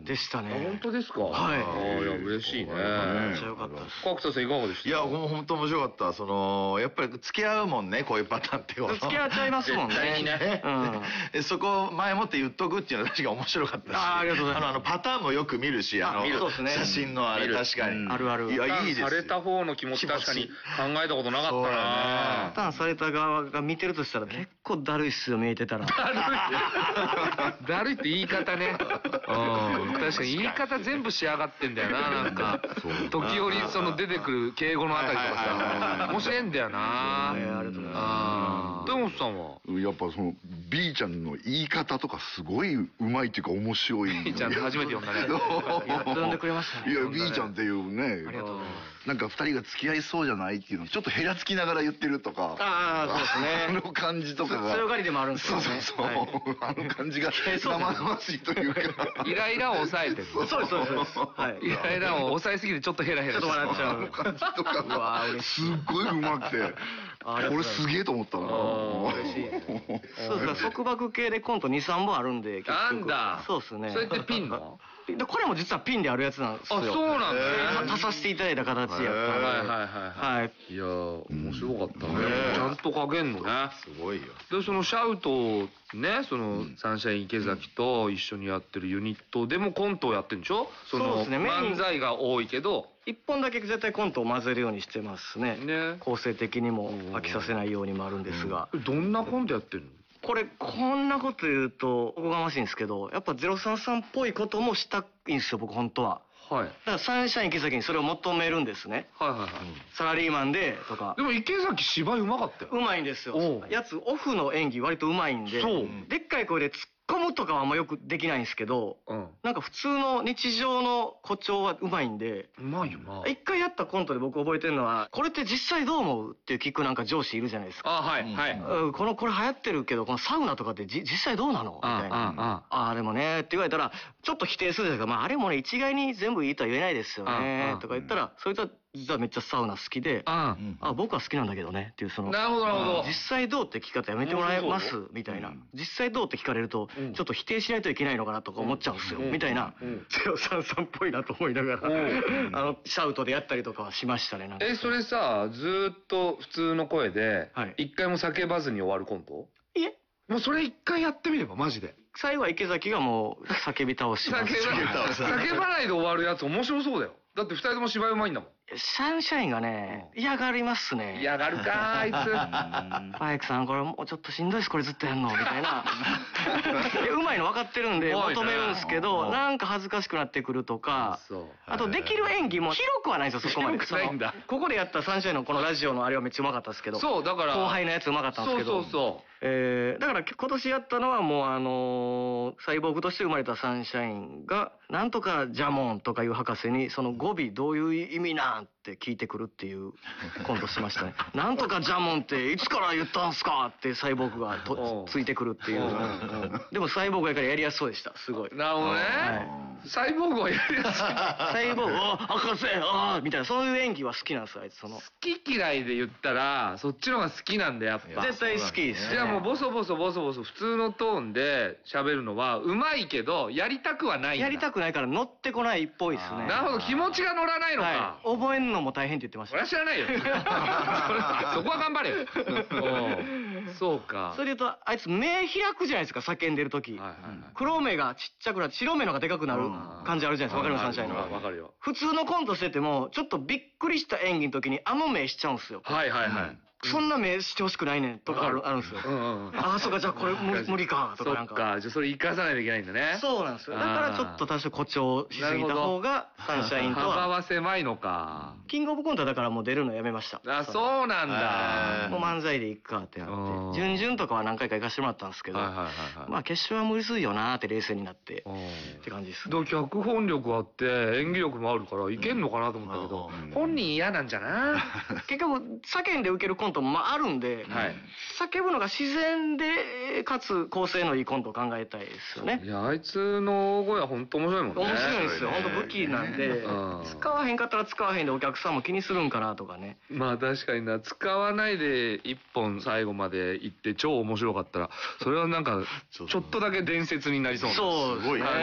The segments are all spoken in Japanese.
でしたね。 本当ですか。 はい。 いや嬉しいね。 めっちゃ良かったです。 角田さんいかがでした？ いやもう本当面白かった。やっぱり付き合うもんね、こういうパターンって。 付き合っちゃいますもんね。 絶対にね。 そこ前もって言っとくっていうのが確か面白かったし。 ありがとうございます。 パターンもよく見るし、写真のあれ確かに。 あるある。 いやいいです。 された方の気持ち確かに考えたことなかったな。 パターンされた側が見てるとしたら結構だるいっすよ、見えてたら。 だるいって言い方ね。確かに言い方全部仕上がってんだよな、なんか。時折その出てくる敬語のあたりとかさ、面白いんだよな。 ありがとうございます。 豊本さんはやっぱその B ちゃんの言い方とかすごいうまいっていうか面白い。 B ちゃんって初めて呼んだね。 やっと呼んでくれましたね。 いや B ちゃんっていうね、 ありがとうございます。 なんか2人が付き合いそうじゃないっていうのちょっとヘラつきながら言ってるとか、 そうですね。 あの感じとかが強がりでもあるんですよね。 そうあの感じが生々しいというか、 イライラを抑えてる。 そうです。 イライラを抑えすぎてちょっとヘラヘラちょっと笑っちゃう感じとかがすっごいうまくて、俺すげえと思ったな。 嬉しい。そうです。束縛系でコント2、3本あるんで。 なんだ。 そうですね。 それってピンの？ これも実はピンであるやつなんですよ。 あ、そうなんだね。 足させていただいた形やった。 はい。いや面白かったね。ちゃんと書けんのね。 すごいよ。 でそのシャウトね、そのサンシャイン池崎と一緒にやってるユニットでもコントをやってるんでしょ？ そうですね。 漫才が多いけど一本だけ絶対コントを混ぜるようにしてますね。構成的にも飽きさせないようにもあるんですが。 どんなコントやってるの？ これこんなこと言うとおこがましいんですけど、やっぱ033っぽいこともしたいんですよ、僕本当は。 はい。 だからサンシャイン池崎にそれを求めるんですね。サラリーマンでとか。 でも池崎芝居うまかったよ。 うまいんですよ。やつオフの演技割とうまいんで。そう。でっかい声で突っ込むとかはあんまよくできないんですけど、なんか普通の日常の誇張はうまいんで。 うまいよな。 一回やったコントで僕覚えてるのは、これって実際どう思うって聞くなんか上司いるじゃないですか。 はい。 これ流行ってるけど、このサウナとかって実際どうなのみたいな。あれもねって言われたら、ちょっと否定するじゃないですか。まああれもね、一概に全部いいとは言えないですよね。とか言ったら、そいつは実はめっちゃサウナ好きで、僕は好きなんだけどねっていうその。 なるほど。 実際どうって聞き方やめてもらえますみたいな。実際どうって聞かれると、ちょっと否定しないといけないのかなとか思っちゃうんですよ。みたいな。033っぽいなと思いながら、シャウトでやったりとかはしましたね。 それさ、ずーっと普通の声で、一回も叫ばずに終わるコント？ いえ。 もうそれ一回やってみれば、マジで。 最後は池崎がもう叫び倒します。 叫ばないで終わるやつ面白そうだよ。だって二人とも芝居うまいんだもん。 サンシャインがね、嫌がりますね。 嫌がるかあいつ。 バイクさんこれもうちょっとしんどいです、これずっとやんのみたいな。うまいの分かってるんで求めるんですけど、なんか恥ずかしくなってくるとか、あとできる演技も広くはないんですよ、そこまで。ここでやったサンシャインのこのラジオのあれはめっちゃうまかったですけど、 そうだから後輩のやつうまかったんですけど、だから今年やったのはもうサイボーグとして生まれたサンシャインがなんとかジャモンとかいう博士にその語尾どういう意味なんって聞いてくるっていうコントしましたね。なんとかジャモンっていつから言ったんすかってサイボーグがついてくるっていう。でもサイボーグやからやりやすそうでした。すごい。 なるほどね。サイボーグはやりやすい。 サイボーグ博士みたいなそういう演技は好きなんですよ、あいつ。好き嫌いで言ったらそっちの方が好きなんだやっぱ。 絶対好きです。 じゃあもうボソボソ普通のトーンで喋るのはうまいけどやりたくはないんだ。 やりたくないから乗ってこないっぽいですね。 なるほど、気持ちが乗らないのか。 覚えんのも大変って言ってました。 俺は知らないよ。そこは頑張れよ。そうか。 それで言うとあいつ目開くじゃないですか、叫んでる時。黒目がちっちゃくなって白目のがでかくなる感じあるじゃないですか。わかります？サンシャインの。 わかるよ。 普通のコントしててもちょっとびっくりした演技の時にあの目しちゃうんですよ。そんな目してほしくないねんとかあるんですよ。ああ、そうか、じゃあこれ無理かとかなんか。 そっか、じゃあそれ生かさないといけないんだね。 そうなんですよ。だからちょっと多少誇張しすぎた方がサンシャインとは。 幅は狭いのか。 キングオブコントだからもう出るのやめました。 あ、そうなんだ。 もう漫才でいっかってなって。準々とかは何回か行かしてもらったんですけど、まあ決勝は無理するよなーって冷静になってって感じです。 脚本力あって演技力もあるからいけんのかなと思ったけど、本人嫌なんじゃな。 結局叫んで受けるコントもあるんで、叫ぶのが自然でかつ構成のいいコントを考えたいですよね。 いや、あいつの大声は本当面白いもんね。 面白いですよ。本当武器なんで、使わへんかったら使わへんでお客さんも気にするんかなとかね。 まあ確かにな、使わないで一本最後まで行って超面白かったら、それはなんかちょっとだけ伝説になりそうな感じはする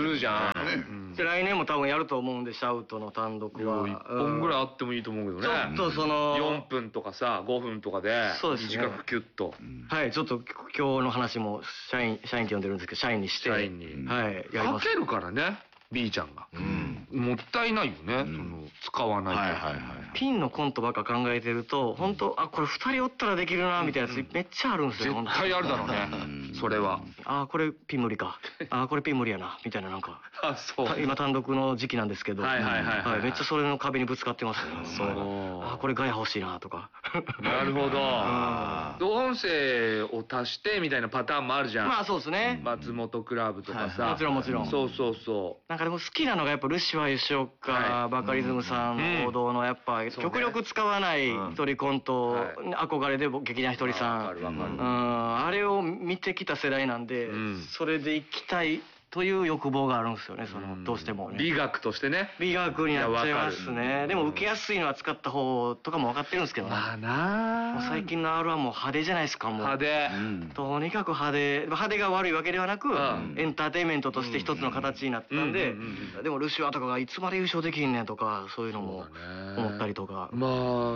るじゃん。 で来年も多分やると思うんで、シャウトの単独は 1本ぐらいあってもいいと思うけどね。 ちょっとその 4分とかさ5分とかで短くキュッと。 はい、ちょっと今日の話も社員って呼んでるんですけど、社員にして、 社員にはいやります。 かけるからね B ちゃんが。もったいないよね、その使わないと。 ピンのコントばっか考えてると、本当これ2人おったらできるなみたいなやつめっちゃあるんですよ。 絶対あるだろうね、それは。 これピン無理か、これピン無理やなみたいな、なんかそう今単独の時期なんですけど、めっちゃそれの壁にぶつかってますね。 そうこれガヤ欲しいなとか。 なるほど。音声を足してみたいなパターンもあるじゃん。 まあそうですね。 松本クラブとかさ。 もちろんもちろん。 そうそうそう。 なんかでも好きなのがやっぱルシファー吉岡バカリズムさんの王道のやっぱ極力使わない一人コント、憧れで劇団ひとりさん、あれを見てきた世代なんで、それで行きたいという欲望があるんですよね、どうしてもね。 美学としてね。 美学になっちゃいますね。でも受けやすいのは使った方とかも分かってるんですけどね。 まあなあ。 最近の R1 も派手じゃないですか、もう。 派手。 とにかく派手が悪いわけではなく、エンターテインメントとして一つの形になったんで、でもルシファーとかがいつまで優勝できんねんとか、そういうのも思ったりとか。 まあ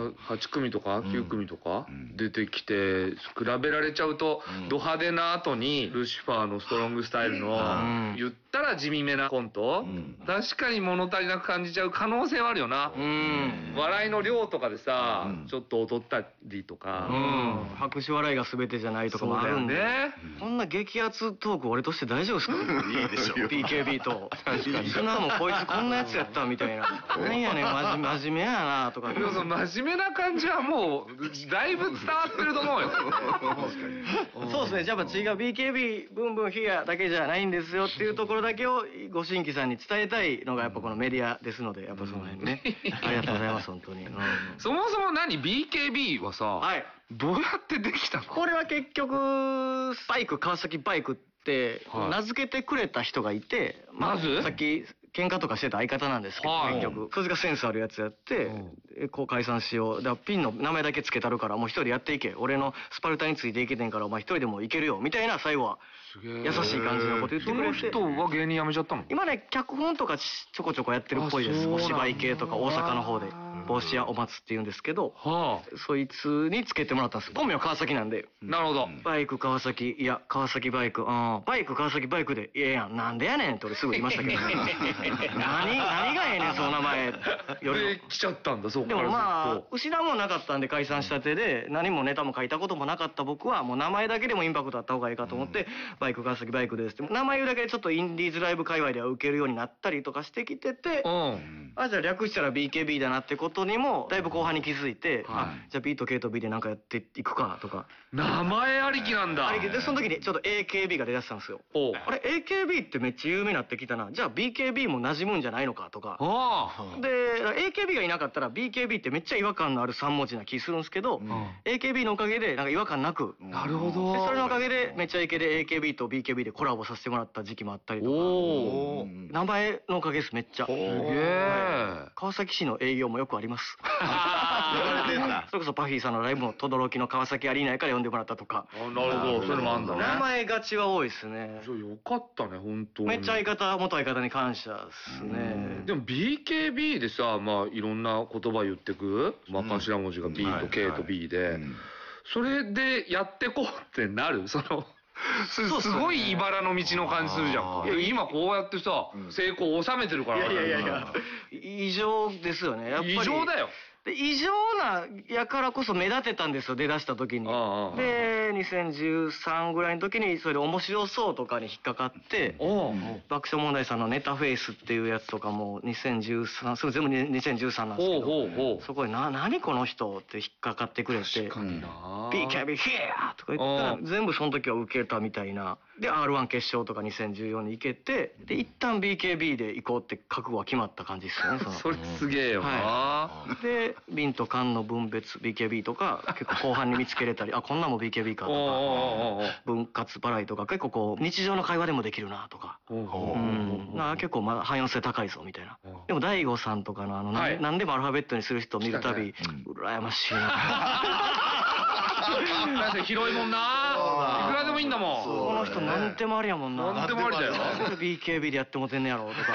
8組とか9組とか出てきて比べられちゃうと、ド派手な後にルシファーのストロングスタイルの言ったら地味めなコント、確かに物足りなく感じちゃう可能性はあるよな。笑いの量とかでさ、ちょっと劣ったりとか、 拍手笑いが全てじゃないとかもあるんで、こんな激アツトーク俺として大丈夫ですか？ いいでしょ BKB とそんなもんこいつこんなやつやったみたいな、なんやねん真面目やなとか。 でもその真面目な感じはもうだいぶ伝わってると思うよ。 そうですね。じゃあ違う BKB ブンブンヒアだけじゃないんですよっていうところだけをご新規さんに伝えたいのがやっぱこのメディアですので、やっぱその辺ね。ありがとうございます本当に。 そもそもBKB はさ、どうやってできたの？ これは結局川崎バイクって名付けてくれた人がいて、まずさっき喧嘩とかしてた相方なんですけど、結局それがセンスあるやつやって、こう解散しよう、だからピンの名前だけつけたるからもう一人でやっていけ、俺のスパルタについていけてんからお前一人でもいけるよみたいな、最後は優しい感じのこと言ってくれて。 その人は芸人辞めちゃったの？今ね脚本とかちょこちょこやってるっぽいです。お芝居系とか大阪の方で帽子屋お松って言うんですけど、そいつにつけてもらったんです。本名川崎なんで。 なるほど。 バイク川崎、いや川崎バイク、バイク川崎バイクでええやん、なんでやねんって俺すぐ言いましたけど何がええねんその名前より来ちゃったんだ。そうか。 でもまあ失うもんなかったんで解散したてで、何もネタも書いたこともなかった僕はもう名前だけでもインパクトあった方がいいかと思って、バイク川崎バイクですって名前言うだけでちょっとインディーズライブ界隈では受けるようになったりとかしてきてて、じゃあ略したら BKB だなってことにもだいぶ後半に気づいて、じゃあ B と K と B でなんかやっていくかとか。 名前ありきなんだ。 ありきで、その時にちょっと AKB が出だしたんですよ。あれ AKB ってめっちゃ有名になってきたな、じゃあ BKB も馴染むんじゃないのかとか。で AKB がいなかったら BKB ってめっちゃ違和感のある3文字な気するんですけど、AKB のおかげでなんか違和感なく。 なるほど。 でそれのおかげでめっちゃイケで AKB と BKB でコラボさせてもらった時期もあったりとか。名前のおかげですめっちゃ。すげえ。川崎市の営業もよくあります。それこそパフィーさんのライブも轟の川崎アリーナやから呼んでもらったとか。 なるほど、そういうのもあんだね。 名前がちは多いですね。 よかったね本当に。 めっちゃ元相方に感謝ですね。 でも BKB でさ、まあいろんな言葉言ってく、まあ頭文字が B と K と B で、それでやってこうってなる、すごい茨の道の感じするじゃん。今こうやってさ成功を収めてるから。 いや異常ですよね、やっぱり。異常だよ。 異常なやからこそ目立てたんですよ、出だした時に。で2013ぐらいの時にそれで面白そうとかに引っかかって、爆笑問題さんのネタフェイスっていうやつとかも2013、それ全部2013なんですけど、そこで何この人って引っかかってくれて、 確かにな BKB ヒアとか言ったら全部その時は受けたみたいな。で R1 決勝とか2014に行けて、で一旦 BKB で行こうって覚悟は決まった感じですよね。 それすげえよな。 で瓶と缶の分別 BKB とか結構後半に見つけれたり、あこんなんも BKB かとか、分割払いとか結構こう日常の会話でもできるなとか、結構まだ汎用性高いぞみたいな。でも大悟さんとかの何でもアルファベットにする人を見るたび羨ましいな。 確かに広いもんないくらでもいいんだもん。 この人なんでもありやもんな。 なんでもありだよ。 BKB でやってもてんねやろとか。